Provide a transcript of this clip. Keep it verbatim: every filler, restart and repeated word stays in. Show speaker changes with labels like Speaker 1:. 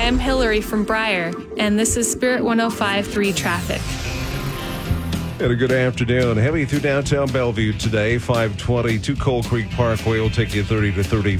Speaker 1: I'm Hillary from Briar, and this is Spirit one oh five point three traffic.
Speaker 2: And a good afternoon. Heavy through downtown Bellevue today, five twenty to Coal Creek Parkway will take you thirty to thirty.